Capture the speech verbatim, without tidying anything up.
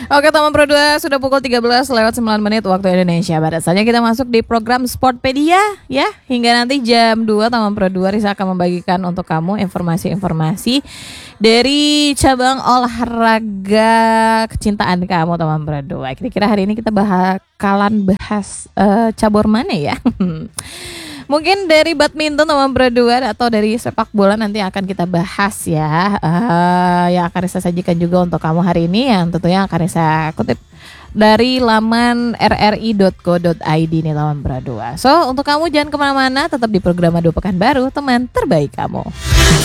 Oke teman Pro dua, sudah pukul tiga belas lewat sembilan menit waktu Indonesia Barat. Saatnya kita masuk di program Sportpedia ya. Hingga nanti jam dua teman Pro dua, Risa akan membagikan untuk kamu informasi-informasi dari cabang olahraga kecintaan kamu teman Pro dua. Kira-kira hari ini kita bakalan bahas uh, cabur mana ya? Mungkin dari badminton teman Pro dua atau dari sepak bola nanti akan kita bahas ya. Uh, yang akan saya sajikan juga untuk kamu hari ini, yang tentunya akan saya kutip dari laman r r i dot co dot i d nih teman Pro dua. So untuk kamu jangan kemana-mana, tetap di program Adu Pekanbaru, teman terbaik kamu.